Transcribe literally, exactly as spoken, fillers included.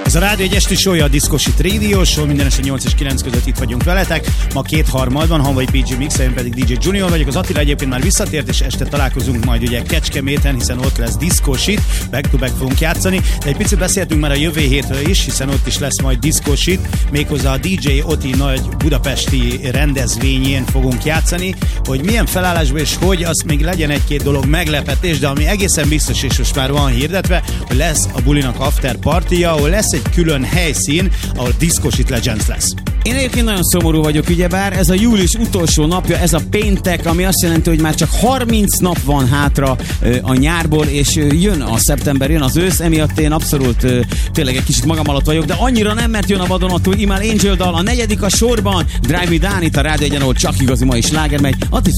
Ez a Rádió egy esti show, a Disco Shit Radio Show, minden este nyolc és kilenc között itt vagyunk veletek. Ma kétharmadban, Hanvai pé gé Mix, én pedig dé dzsé Junior vagyok. Az Attila egyébként már visszatért, és este találkozunk majd ugye Kecskeméten, hiszen ott lesz Disco Shit, back to back fogunk játszani. De egy picit beszéltünk már a jövő hétről is, hiszen ott is lesz majd Disco Shit, méghozzá a dé dzsé Oti nagy budapesti rendezvényén fogunk játszani. Hogy milyen felállásban és hogy, az még legyen egy-két dolog meglepetés, de ami egészen biztos, és most már van hirdetve, hogy lesz a bulinak after partyja, ahol lesz egy külön helyszín, ahol Disco Shit Legends lesz. Én egyébként nagyon szomorú vagyok, ugyebár ez a július utolsó napja, ez a péntek, ami azt jelenti, hogy már csak harminc nap van hátra a nyárból, és jön a szeptember, jön az ősz, emiatt én abszolút tényleg egy kicsit magam alatt vagyok, de annyira nem, mert jön a vadonatúj Imal Angel dal, a negyedik a sorban, Drive Me Down, itt a Rádió egyen, ahol csak igazi mai sláger megy, Atti